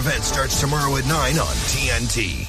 Event starts tomorrow at 9 on TNT.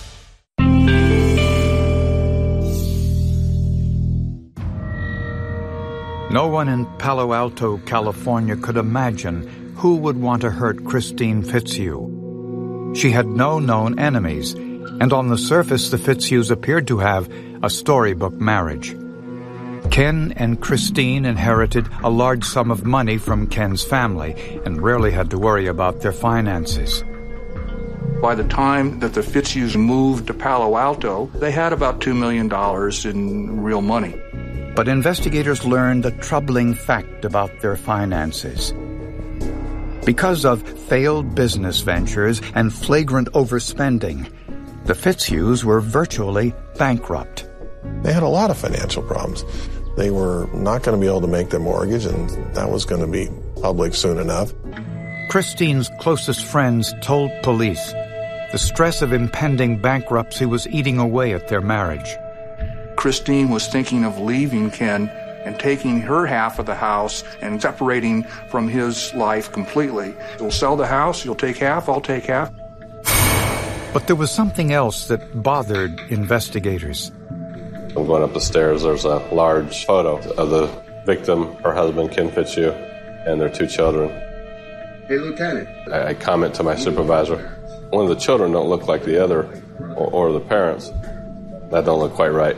No one in Palo Alto, California could imagine who would want to hurt Christine Fitzhugh. She had no known enemies, and on the surface the Fitzhughs appeared to have a storybook marriage. Ken and Christine inherited a large sum of money from Ken's family and rarely had to worry about their finances. By the time that the Fitzhughs moved to Palo Alto, they had about $2 million in real money. But investigators learned a troubling fact about their finances. Because of failed business ventures and flagrant overspending, the Fitzhughs were virtually bankrupt. They had a lot of financial problems. They were not going to be able to make their mortgage, and that was going to be public soon enough. Christine's closest friends told police the stress of impending bankruptcy was eating away at their marriage. Christine was thinking of leaving Ken and taking her half of the house and separating from his life completely. He'll sell the house, he'll take half, I'll take half. But there was something else that bothered investigators. I'm going up the stairs. There's a large photo of the victim, her husband, Ken Fitzhugh, and their 2 children. Hey, Lieutenant. I comment to my supervisor, one of the children don't look like the other or the parents. That don't look quite right.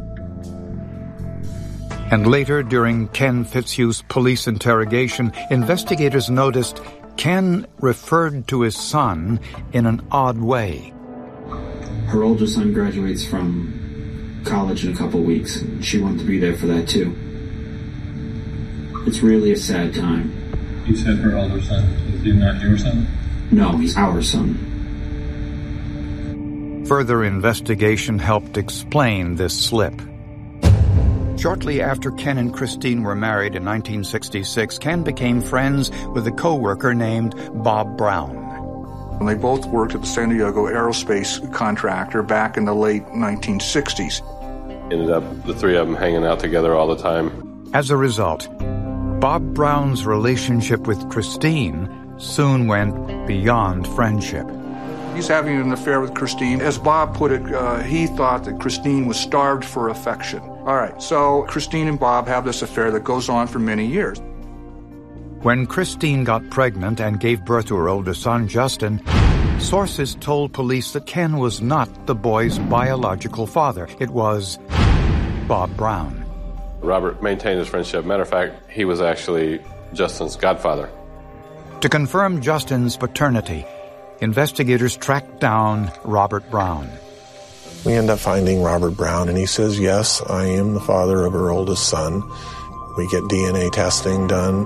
And later, during Ken Fitzhugh's police interrogation, investigators noticed Ken referred to his son in an odd way. Her older son graduates from college in a couple weeks, and she wanted to be there for that too. It's really a sad time. You said her older son. Is he not your son? No, he's our son. Further investigation helped explain this slip. Shortly after Ken and Christine were married in 1966, Ken became friends with a co-worker named Bob Brown. And they both worked at the San Diego Aerospace contractor back in the late 1960s. Ended up the 3 of them hanging out together all the time. As a result, Bob Brown's relationship with Christine soon went beyond friendship. He's having an affair with Christine. As Bob put it, he thought that Christine was starved for affection. All right, so Christine and Bob have this affair that goes on for many years. When Christine got pregnant and gave birth to her older son, Justin, sources told police that Ken was not the boy's biological father. It was Bob Brown. Robert maintained his friendship. Matter of fact, he was actually Justin's godfather. To confirm Justin's paternity, investigators tracked down Robert Brown. We end up finding Robert Brown, and he says, yes, I am the father of her oldest son. We get DNA testing done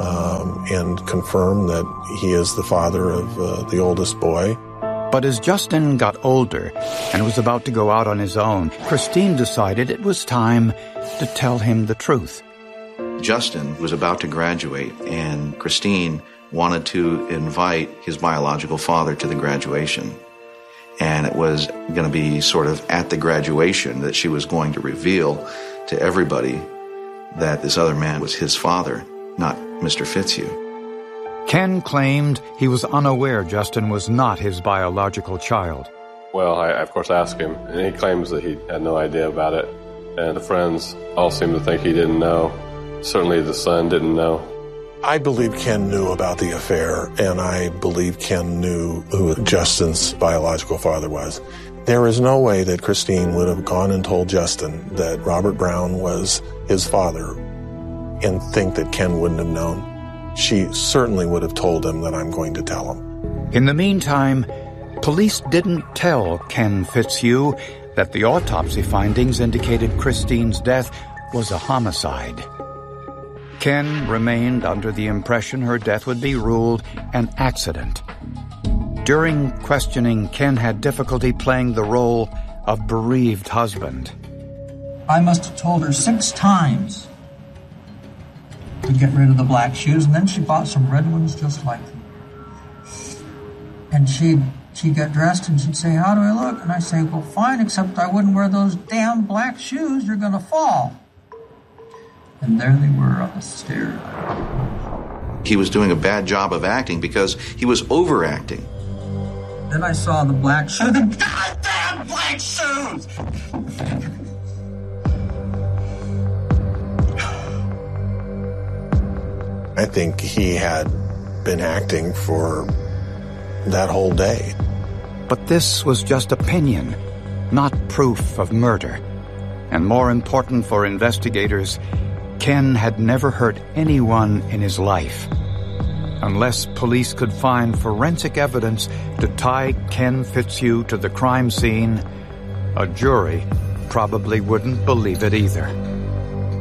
and confirm that he is the father of the oldest boy. But as Justin got older and was about to go out on his own, Christine decided it was time to tell him the truth. Justin was about to graduate, and Christine wanted to invite his biological father to the graduation. And it was going to be sort of at the graduation that she was going to reveal to everybody that this other man was his father, not Mr. Fitzhugh. Ken claimed he was unaware Justin was not his biological child. Well, I of course asked him, and he claims that he had no idea about it. And the friends all seem to think he didn't know. Certainly the son didn't know. I believe Ken knew about the affair, and I believe Ken knew who Justin's biological father was. There is no way that Christine would have gone and told Justin that Robert Brown was his father and think that Ken wouldn't have known. She certainly would have told him that I'm going to tell him. In the meantime, police didn't tell Ken Fitzhugh that the autopsy findings indicated Christine's death was a homicide. Ken remained under the impression her death would be ruled an accident. During questioning, Ken had difficulty playing the role of bereaved husband. I must have told her 6 times to get rid of the black shoes, and then she bought some red ones just like them. And she'd get dressed and she'd say, how do I look? And I say, well, fine, except I wouldn't wear those damn black shoes. You're going to fall. And there they were on the stairs. He was doing a bad job of acting because he was overacting. Then I saw the black shoes. The goddamn black shoes! I think he had been acting for that whole day. But this was just opinion, not proof of murder. And more important for investigators, Ken had never hurt anyone in his life. Unless police could find forensic evidence to tie Ken Fitzhugh to the crime scene, a jury probably wouldn't believe it either.